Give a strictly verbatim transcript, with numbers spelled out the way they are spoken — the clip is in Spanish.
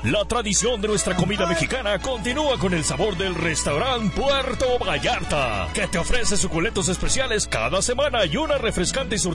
La tradición de nuestra comida mexicana continúa con el sabor del restaurante Puerto Vallarta, que te ofrece suculentos especiales cada semana y una refrescante y